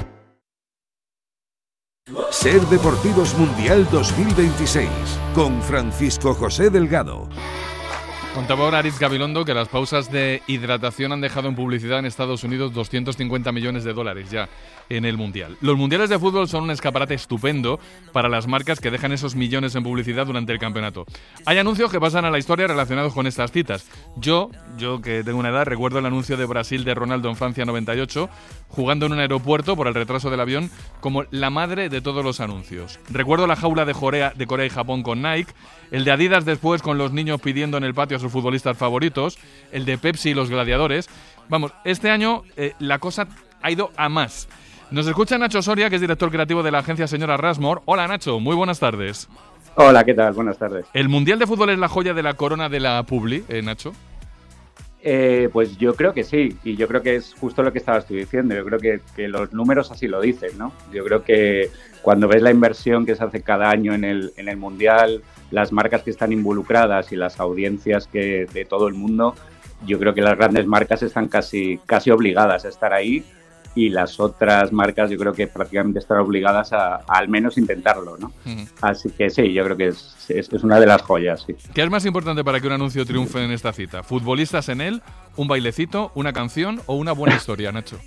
SER Deportivos Mundial dos mil veintiséis con Francisco José Delgado. Contaba ahora Aritz Gabilondo que las pausas de hidratación han dejado en publicidad en Estados Unidos doscientos cincuenta millones de dólares ya en el Mundial. Los Mundiales de fútbol son un escaparate estupendo para las marcas que dejan esos millones en publicidad durante el campeonato. Hay anuncios que pasan a la historia relacionados con estas citas. Yo, yo que tengo una edad, recuerdo el anuncio de Brasil de Ronaldo en Francia noventa y ocho, jugando en un aeropuerto por el retraso del avión, como la madre de todos los anuncios. Recuerdo la jaula de Corea, de Corea y Japón con Nike, el de Adidas después con los niños pidiendo en el patio a sus futbolistas favoritos, el de Pepsi y los gladiadores. Vamos, este año eh, la cosa ha ido a más. Nos escucha Nacho Soria, que es director creativo de la agencia Señora Rasmor. Hola Nacho, muy buenas tardes. Hola, ¿qué tal? Buenas tardes. ¿El Mundial de Fútbol es la joya de la corona de la publi, eh, Nacho? Eh, pues yo creo que sí, y yo creo que es justo lo que estabas tú diciendo. Yo creo que, que los números así lo dicen, ¿no? Yo creo que cuando ves la inversión que se hace cada año en el, en el Mundial, las marcas que están involucradas y las audiencias que de todo el mundo, yo creo que las grandes marcas están casi, casi obligadas a estar ahí y las otras marcas yo creo que prácticamente están obligadas a, a al menos intentarlo, ¿no? Uh-huh. Así que sí, yo creo que es, es, es una de las joyas, sí. ¿Qué es más importante para que un anuncio triunfe en esta cita? ¿Futbolistas en él, un bailecito, una canción o una buena historia, Nacho?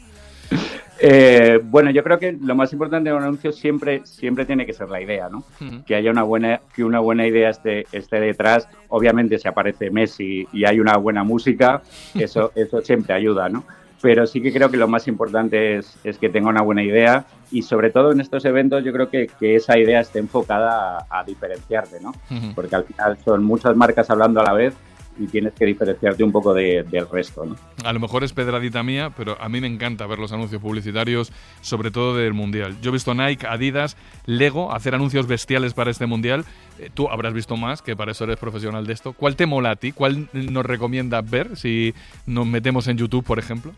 Eh, bueno, yo creo que lo más importante de un anuncio siempre, siempre tiene que ser la idea, ¿no? Uh-huh. Que haya una buena, que una buena idea esté, esté detrás. Obviamente, si aparece Messi y hay una buena música, eso, eso siempre ayuda, ¿no? Pero sí que creo que lo más importante es, es que tenga una buena idea y sobre todo en estos eventos yo creo que, que esa idea esté enfocada a, a diferenciarte, ¿no? Uh-huh. Porque al final son muchas marcas hablando a la vez y tienes que diferenciarte un poco de, del resto, ¿no? A lo mejor es pedradita mía, pero a mí me encanta ver los anuncios publicitarios, sobre todo del Mundial. Yo he visto Nike, Adidas, Lego hacer anuncios bestiales para este Mundial. Eh, tú habrás visto más, que para eso eres profesional de esto. ¿Cuál te mola a ti? ¿Cuál nos recomiendas ver si nos metemos en YouTube, por ejemplo?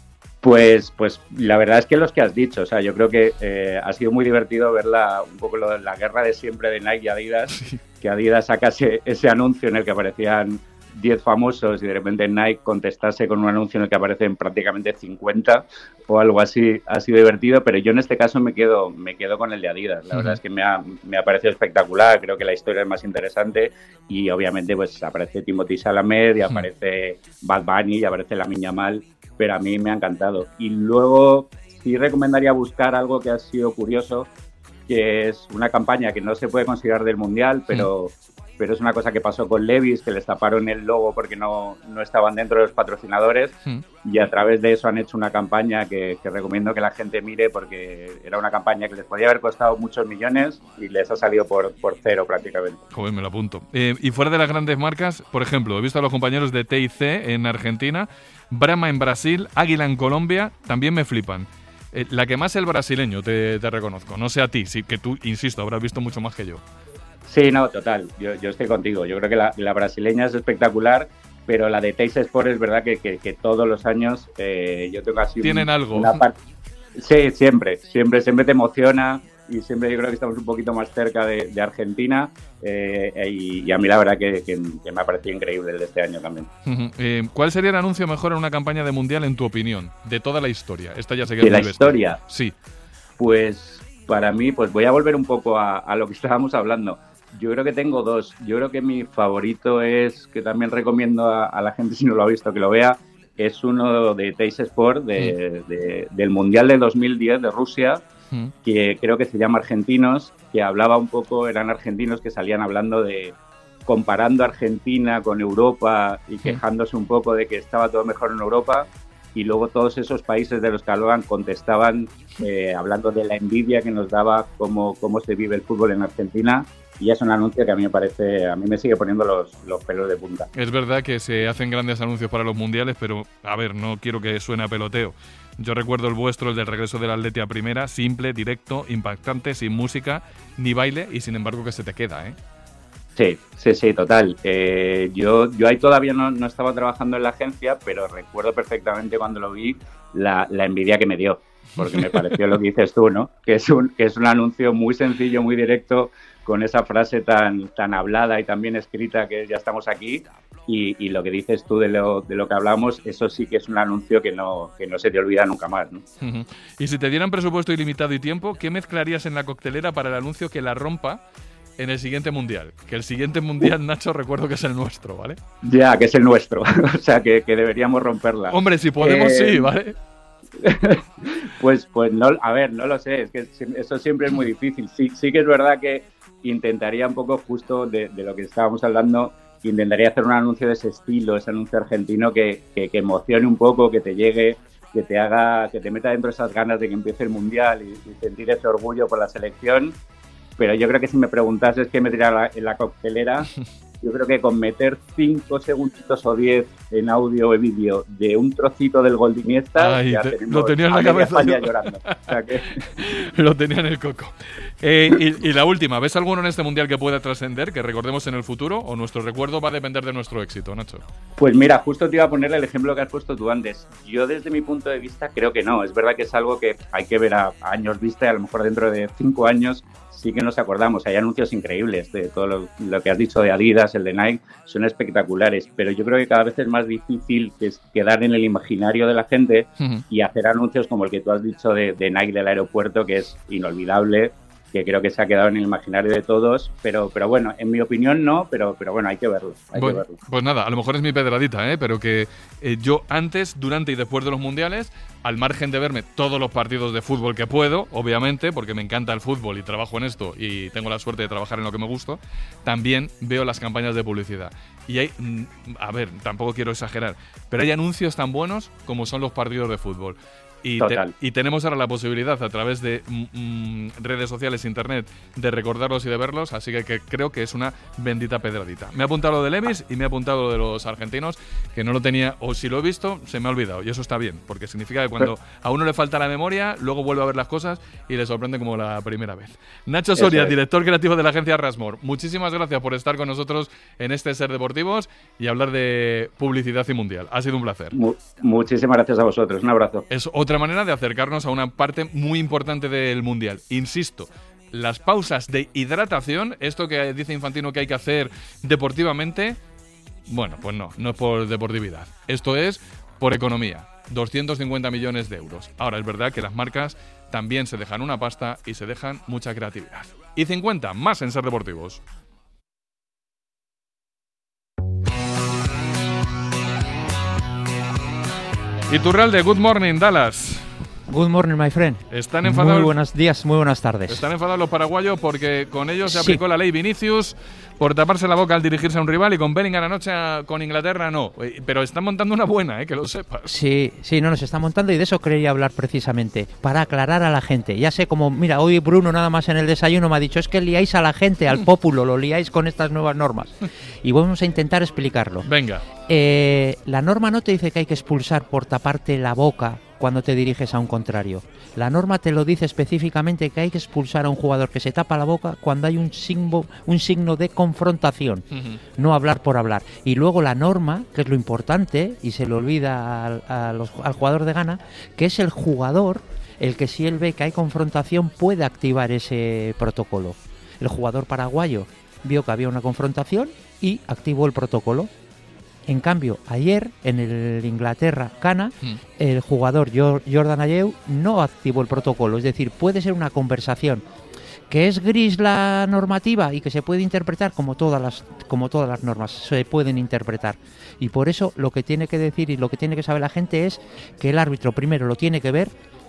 Pues, pues la verdad es que los que has dicho, o sea, yo creo que eh, ha sido muy divertido ver la, un poco lo, la guerra de siempre de Nike y Adidas, sí. Que Adidas sacase ese anuncio en el que aparecían diez famosos y de repente Nike contestase con un anuncio en el que aparecen prácticamente cincuenta o algo así. Ha sido divertido, pero yo en este caso me quedo me quedo con el de Adidas. La uh-huh. verdad es que me ha, me ha parecido espectacular, creo que la historia es más interesante y obviamente pues aparece Timothée Chalamet y aparece uh-huh. Bad Bunny y aparece Lamine Yamal, pero a mí me ha encantado. Y luego sí recomendaría buscar algo que ha sido curioso, que es una campaña que no se puede considerar del Mundial, pero... Uh-huh. pero es una cosa que pasó con Levi's, que les taparon el logo porque no, no estaban dentro de los patrocinadores mm. y a través de eso han hecho una campaña que, que recomiendo que la gente mire porque era una campaña que les podía haber costado muchos millones y les ha salido por, por cero prácticamente. Joder, me lo apunto. Eh, y fuera de las grandes marcas, por ejemplo, he visto a los compañeros de T y C en Argentina, Brahma en Brasil, Águila en Colombia, también me flipan. Eh, la que más el brasileño, te, te reconozco, no sé a ti, sí, que tú, insisto, habrás visto mucho más que yo. Sí, no, total, yo, yo estoy contigo. Yo creo que la, la brasileña es espectacular, pero la de Teis Sport es verdad que, que, que todos los años eh, yo tengo así... ¿Tienen un, algo? Una par- sí, siempre, siempre, siempre te emociona y siempre yo creo que estamos un poquito más cerca de, de Argentina eh, y, y a mí la verdad que, que, que me ha parecido increíble el de este año también. Uh-huh. Eh, ¿Cuál sería el anuncio mejor en una campaña de Mundial en tu opinión? De toda la historia. Esta ya se queda ¿De la bestia. historia? Sí. Pues para mí, pues voy a volver un popoco a, a lo que estábamos hablando. Yo creo que tengo dos. Yo creo que mi favorito es, que también recomiendo a, a la gente si no lo ha visto que lo vea, es uno de Teis Sport, de, de, de, del Mundial de dos mil diez de Rusia, mm. que creo que se llama Argentinos, que hablaba un poco, eran argentinos que salían hablando de, comparando Argentina con Europa y quejándose un poco de que estaba todo mejor en Europa. Y luego todos esos países de los que hablaban contestaban eh, hablando de la envidia que nos daba cómo, cómo se vive el fútbol en Argentina. Y es un anuncio que a mí me parece, a mí me sigue poniendo los, los pelos de punta. Es verdad que se hacen grandes anuncios para los mundiales, pero a ver, no quiero que suene a peloteo. Yo recuerdo el vuestro, el del regreso del Atleti a primera, simple, directo, impactante, sin música ni baile, y sin embargo que se te queda, ¿eh? Sí, sí, sí, total. Eh, yo, yo ahí todavía no, no estaba trabajando en la agencia, pero recuerdo perfectamente cuando lo vi la, la envidia que me dio, porque me pareció lo que dices tú, ¿no? Que es un, que es un anuncio muy sencillo, muy directo, con esa frase tan, tan hablada y tan bien escrita que ya estamos aquí. Y, y lo que dices tú de lo, de lo que hablamos, eso sí que es un anuncio que no, que no se te olvida nunca más, ¿no? Uh-huh. Y si te dieran presupuesto ilimitado y tiempo, ¿qué mezclarías en la coctelera para el anuncio que la rompa en el siguiente mundial? Que el siguiente mundial, Nacho, recuerdo que es el nuestro, ¿vale? Ya, que es el nuestro. O sea, que, que deberíamos romperla. Hombre, si podemos, eh... sí, ¿vale? pues, pues no, a ver, no lo sé. Es que eso siempre es muy difícil. Sí, sí que es verdad que intentaría un poco justo de, de lo que estábamos hablando, intentaría hacer un anuncio de ese estilo, ese anuncio argentino que, que, que emocione un poco, que te llegue, que te haga, que te meta dentro esas ganas de que empiece el mundial y, y sentir ese orgullo por la selección. Pero yo creo que si me preguntases qué me tiraría en la coctelera, yo creo que con meter cinco segunditos o diez en audio o vídeo de un trocito del gol de Iniesta, Ay, ya te, tenemos lo tenía en a la cabeza España llorando. O sea que... Lo tenía en el coco. Eh, y, y la última, ¿ves alguno en este Mundial que pueda trascender, que recordemos en el futuro, o nuestro recuerdo va a depender de nuestro éxito, Nacho? Pues mira, justo te iba a poner el ejemplo que has puesto tú antes. Yo desde mi punto de vista creo que no. Es verdad que es algo que hay que ver a, a años vista y a lo mejor dentro de cinco años sí que nos acordamos. Hay anuncios increíbles de todo lo, lo que has dicho de Adidas, el de Nike, son espectaculares. Pero yo creo que cada vez es más difícil que es quedar en el imaginario de la gente uh-huh. y hacer anuncios como el que tú has dicho de, de Nike del aeropuerto, que es inolvidable, que creo que se ha quedado en el imaginario de todos, pero pero bueno, en mi opinión no, pero pero bueno, hay que verlo. Hay bueno, que verlo. Pues nada, a lo mejor es mi pedradita, ¿eh? Pero que eh, yo antes, durante y después de los mundiales, al margen de verme todos los partidos de fútbol que puedo, obviamente, porque me encanta el fútbol y trabajo en esto y tengo la suerte de trabajar en lo que me gusta, también veo las campañas de publicidad. Y hay, a ver, tampoco quiero exagerar, pero hay anuncios tan buenos como son los partidos de fútbol. Y, te, y tenemos ahora la posibilidad a través de mm, redes sociales, internet, de recordarlos y de verlos, así que, que creo que es una bendita pedradita. Me ha apuntado lo de Levis y me ha apuntado lo de los argentinos, que no lo tenía, o si lo he visto, se me ha olvidado, y eso está bien, porque significa que cuando a uno le falta la memoria, luego vuelve a ver las cosas y le sorprende como la primera vez. Nacho Soria, director creativo de la agencia Rasmor, muchísimas gracias por estar con nosotros en este Ser Deportivos y hablar de publicidad y mundial. Ha sido un placer. Mu- muchísimas gracias a vosotros, un abrazo. Es otra manera de acercarnos a una parte muy importante del Mundial. Insisto, las pausas de hidratación, esto que dice Infantino que hay que hacer deportivamente, bueno, pues no, no es por deportividad. Esto es por economía. doscientos cincuenta millones de euros. Ahora, es verdad que las marcas también se dejan una pasta y se dejan mucha creatividad. Y cincuenta más en Ser Deportivos. Iturralde, good morning, Dallas. Good morning, my friend. Están enfadados. Muy buenos días, muy buenas tardes. Están enfadados los paraguayos porque con ellos se sí. aplicó la ley Vinicius por taparse la boca al dirigirse a un rival, y con Bellingham anoche con Inglaterra no. Pero están montando una buena, ¿eh? Que lo sepas. Sí, sí, no, nos está montando, y de eso quería hablar precisamente, para aclarar a la gente. Ya sé cómo, mira, hoy Bruno nada más en el desayuno me ha dicho, es que liáis a la gente, al pópulo, lo liáis con estas nuevas normas. Y vamos a intentar explicarlo. Venga. Eh, la norma no te dice que hay que expulsar por taparte la boca cuando te diriges a un contrario. La norma te lo dice específicamente, que hay que expulsar a un jugador que se tapa la boca cuando hay un signo, un signo de confrontación, uh-huh. no hablar por hablar. Y luego la norma, que es lo importante, y se le olvida al, a los, al jugador de Ghana, que es el jugador el que, si él ve que hay confrontación, puede activar ese protocolo. El jugador paraguayo vio que había una confrontación y activó el protocolo. En cambio, ayer en el Inglaterra-Ghana, mm. el jugador Jordan Ayew no activó el protocolo. Es decir, puede ser una conversación que es gris la normativa y que se puede interpretar como todas las, como todas las normas se pueden interpretar. Y por eso lo que tiene que decir y lo que tiene que saber la gente es que el árbitro primero lo tiene que ver.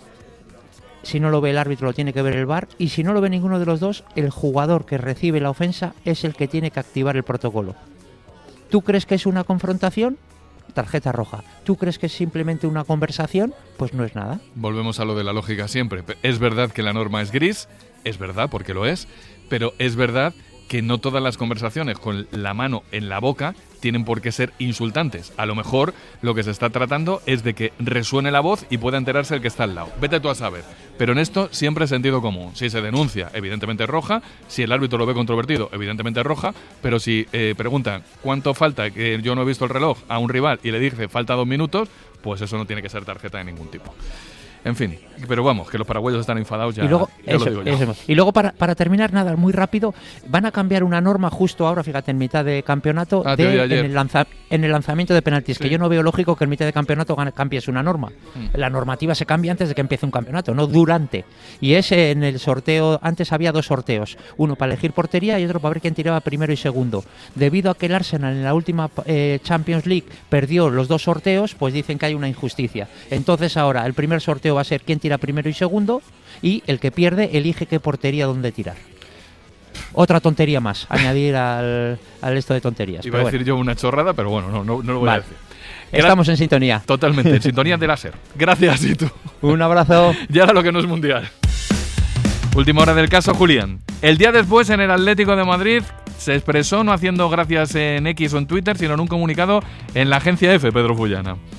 Si no lo ve el árbitro, lo tiene que ver el V A R. Y si no lo ve ninguno de los dos, el jugador que recibe la ofensa es el que tiene que activar el protocolo. ¿Tú crees que es una confrontación? Tarjeta roja. ¿Tú crees que es simplemente una conversación? Pues no es nada. Volvemos a lo de la lógica siempre. Es verdad que la norma es gris, es verdad, porque lo es, pero es verdad que no todas las conversaciones con la mano en la boca tienen por qué ser insultantes. A lo mejor lo que se está tratando es de que resuene la voz y pueda enterarse el que está al lado. Vete tú a saber. Pero en esto siempre es sentido común. Si se denuncia, evidentemente roja. Si el árbitro lo ve controvertido, evidentemente roja. Pero si eh, preguntan cuánto falta, que yo no he visto el reloj, a un rival y le dice falta dos minutos, pues eso no tiene que ser tarjeta de ningún tipo. En fin, pero vamos, que los paraguayos están enfadados ya. Y luego, ya eso, lo digo yo. Eso. Y luego para, para terminar, nada, muy rápido, van a cambiar una norma justo ahora, fíjate, en mitad de campeonato, ah, de, en, el lanza, en el lanzamiento de penaltis, sí. Que yo no veo lógico que en mitad de campeonato cambies una norma. Mm. La normativa se cambia antes de que empiece un campeonato, no durante. Y es en el sorteo, antes había dos sorteos, uno para elegir portería y otro para ver quién tiraba primero y segundo. Debido a que el Arsenal en la última eh, Champions League perdió los dos sorteos, pues dicen que hay una injusticia. Entonces ahora el primer sorteo va a ser quién tira primero y segundo, y el que pierde elige qué portería dónde tirar. Otra tontería más, añadir al, al esto de tonterías. Iba a decir bueno. yo una chorrada, pero bueno, no, no, no lo voy vale. a decir. Estamos en sintonía. Totalmente, en sintonía de láser. Gracias, y tú. Un abrazo. Y ahora lo que no es mundial. Última hora del caso, Julián. El día después, en el Atlético de Madrid, se expresó no haciendo gracias en X o en Twitter, sino en un comunicado en la agencia F, Pedro Fullana.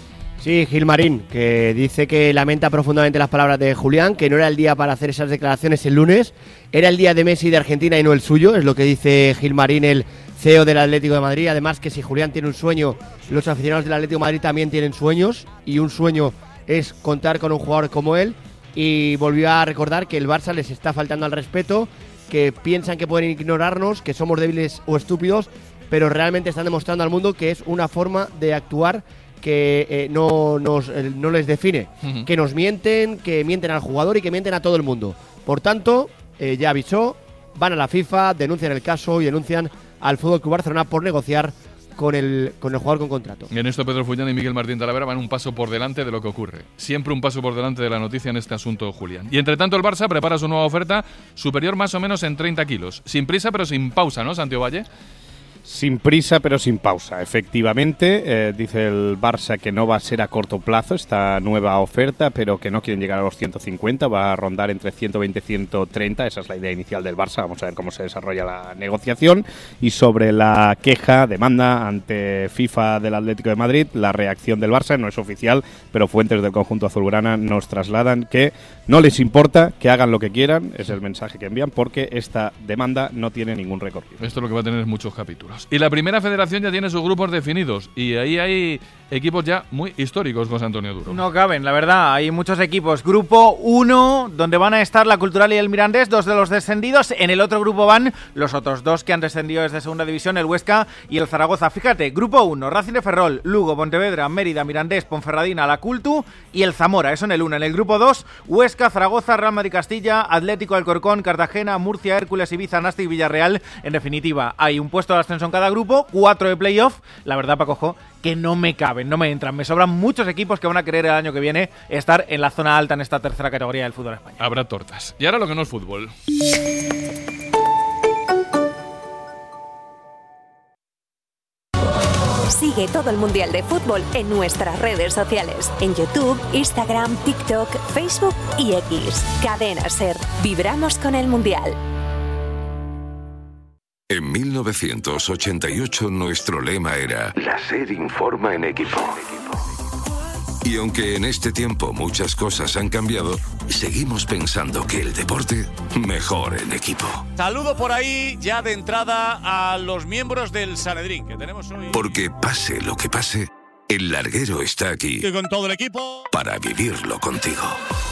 Sí, Gilmarín, que dice que lamenta profundamente las palabras de Julián, que no era el día para hacer esas declaraciones el lunes, era el día de Messi y de Argentina y no el suyo, es lo que dice Gilmarín, el C E O del Atlético de Madrid. Además, que si Julián tiene un sueño, los aficionados del Atlético de Madrid también tienen sueños, y un sueño es contar con un jugador como él. Y volvió a recordar que el Barça les está faltando al respeto, que piensan que pueden ignorarnos, que somos débiles o estúpidos, pero realmente están demostrando al mundo que es una forma de actuar que eh, no, nos, eh, no les define, uh-huh. que nos mienten, que mienten al jugador y que mienten a todo el mundo. Por tanto, eh, ya avisó, van a la FIFA, denuncian el caso y denuncian al F C Barcelona por negociar con el, con el jugador con contrato. Y en esto Pedro Fullán y Miguel Martín Talavera van un paso por delante de lo que ocurre. Siempre un paso por delante de la noticia en este asunto, Julián. Y entre tanto el Barça prepara su nueva oferta, superior más o menos en treinta kilos. Sin prisa pero sin pausa, ¿no, Santiago Valle? Sin prisa pero sin pausa, efectivamente. Eh, dice el Barça que no va a ser a corto plazo esta nueva oferta, pero que no quieren llegar a los ciento cincuenta, va a rondar entre ciento veinte y ciento treinta, esa es la idea inicial del Barça. Vamos a ver cómo se desarrolla la negociación. Y sobre la queja, demanda ante FIFA del Atlético de Madrid, la reacción del Barça no es oficial, pero fuentes del conjunto azulgrana nos trasladan que no les importa, que hagan lo que quieran, es el mensaje que envían, porque esta demanda no tiene ningún recorrido. Esto es lo que va a tener muchos capítulos. Y la primera federación ya tiene sus grupos definidos y ahí hay equipos ya muy históricos, José Antonio Duro. No caben, la verdad, hay muchos equipos. Grupo uno, donde van a estar la Cultural y el Mirandés, dos de los descendidos. En el otro grupo van los otros dos que han descendido desde segunda división, el Huesca y el Zaragoza. Fíjate, grupo uno, Racing de Ferrol, Lugo, Pontevedra, Mérida, Mirandés, Ponferradina, la Cultu y el Zamora, eso en el uno. En el grupo dos, Huesca, Zaragoza, Real Madrid Castilla, Atlético Alcorcón, Cartagena, Murcia, Hércules, Ibiza, Nastic y Villarreal. En definitiva, hay un puesto de ascenso en cada grupo, cuatro de playoff. La verdad, Paco Jo, que no me caben, no me entran. Me sobran muchos equipos que van a querer el año que viene estar en la zona alta en esta tercera categoría del fútbol español. Habrá tortas. Y ahora lo que no es fútbol. Sigue todo el Mundial de Fútbol en nuestras redes sociales. En YouTube, Instagram, TikTok, Facebook y X. Cadena SER. Vibramos con el Mundial. En mil novecientos ochenta y ocho nuestro lema era La SER informa en equipo. Y aunque en este tiempo muchas cosas han cambiado, seguimos pensando que el deporte mejor en equipo. Saludo por ahí ya de entrada a los miembros del Sanedrín que tenemos hoy. Porque pase lo que pase, el larguero está aquí. Y con todo el equipo. Para vivirlo contigo.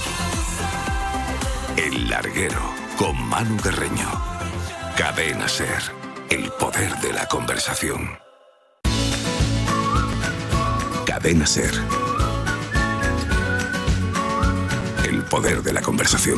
El larguero con Manu Guerreño. Cadena SER, el poder de la conversación. Cadena SER, el poder de la conversación.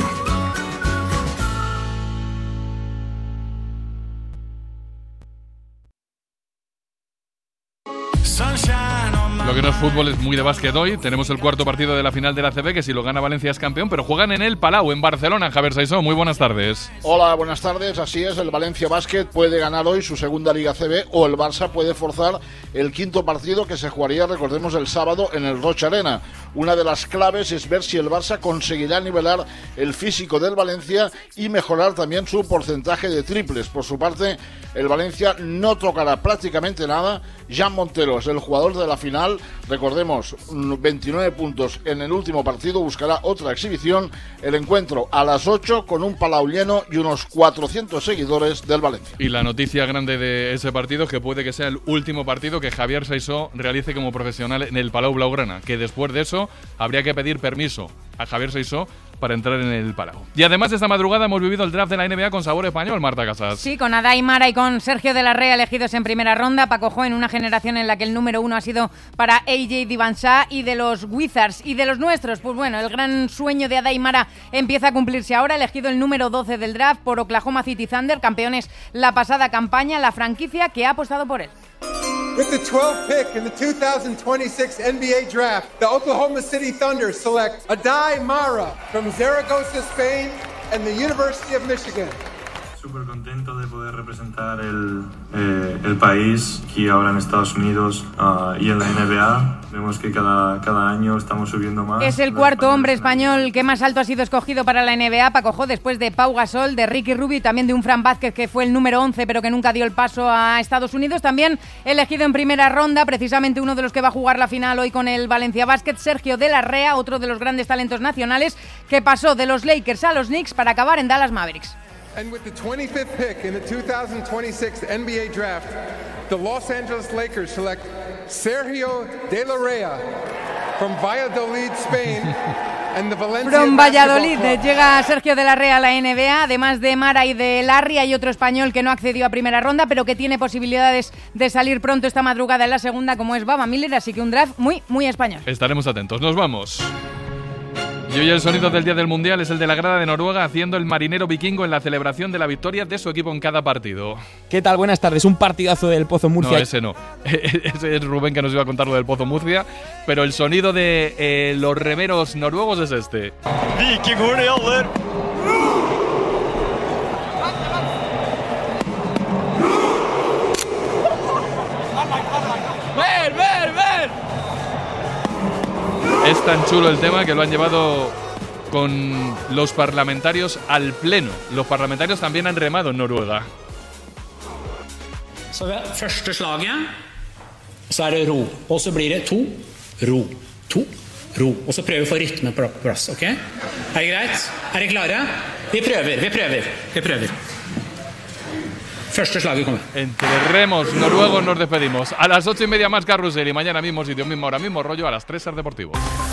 Lo que no es fútbol es muy de básquet hoy. Tenemos el cuarto partido de la final de la A C B, que si lo gana Valencia es campeón, pero juegan en el Palau, en Barcelona. Javier Saisó, muy buenas tardes. Hola, buenas tardes. Así es, el Valencia Basket puede ganar hoy su segunda Liga A C B o el Barça puede forzar el quinto partido que se jugaría, recordemos, el sábado en el Roig Arena. Una de las claves es ver si el Barça conseguirá nivelar el físico del Valencia y mejorar también su porcentaje de triples. Por su parte, el Valencia no tocará prácticamente nada. Jan Montero es el jugador de la final. Recordemos, veintinueve puntos en el último partido, buscará otra exhibición. El encuentro a las ocho con un Palau lleno y unos cuatrocientos seguidores del Valencia. Y la noticia grande de ese partido es que puede que sea el último partido que Javier Saisó realice como profesional en el Palau Blaugrana, que después de eso habría que pedir permiso a Javier Saisó para entrar en el Palau. Y además esta madrugada hemos vivido el draft de la N B A con sabor español, Marta Casas. Sí, con Adai Mara y con Sergio de la Rea elegidos en primera ronda. Paco Jo, en una generación en la que el número uno ha sido para A J Divansá, y de los Wizards y de los nuestros, pues bueno, el gran sueño de Adai Mara empieza a cumplirse ahora. Elegido el número doce del draft por Oklahoma City Thunder, campeones la pasada campaña, la franquicia que ha apostado por él. With the twelfth pick in the two thousand twenty-six N B A Draft, the Oklahoma City Thunder select Adai Mara from Zaragoza, Spain, and the University of Michigan. Súper contento de poder poder representar el, eh, el país aquí ahora en Estados Unidos uh, y en la N B A. Vemos que cada, cada año estamos subiendo más. Es el cuarto hombre español que más alto ha sido escogido para la N B A, Paco Jo, después de Pau Gasol, de Ricky Rubio y también de un Fran Vázquez, que fue el número once pero que nunca dio el paso a Estados Unidos. También elegido en primera ronda, precisamente uno de los que va a jugar la final hoy con el Valencia Basket, Sergio de la Rea, otro de los grandes talentos nacionales, que pasó de los Lakers a los Knicks para acabar en Dallas Mavericks. And with the twenty-fifth pick in the two thousand twenty-six N B A Draft, the Los Angeles Lakers select Sergio de la Rea from Valladolid, Spain. And the Valencia From Valladolid Basketball Club. llega Sergio de la Rea a la N B A, además de Mara y de Larry. Hay otro español que no accedió a primera ronda, pero que tiene posibilidades de salir pronto esta madrugada en la segunda, como es Baba Miller, así que un draft muy, muy español. Estaremos atentos. Nos vamos. Y hoy el sonido del día del Mundial es el de la grada de Noruega haciendo el marinero vikingo en la celebración de la victoria de su equipo en cada partido. ¿Qué tal? Buenas tardes. Un partidazo del Pozo Murcia. No, ese no. Ese es Rubén que nos iba a contar lo del Pozo Murcia. Pero el sonido de eh, los remeros noruegos es este. Vikingorene gjelder! ¡Ver, ver, ver! Es tan chulo el tema que lo han llevado con los parlamentarios al pleno. Los parlamentarios también han remado en Noruega. Så ved første slaget så er det ro, og så blir det to, ro, to, ro, og så prøver vi å få rytme på plass, ok? Er det greit? Er dere klare? Vi prøver, vi prøver, vi prøver. Første slaget kommer. Entre remos noruegos nos despedimos. A las ocho y media más Carrusel y mañana mismo sitio, mismo hora, mismo rollo, a las tres Ser Deportivo.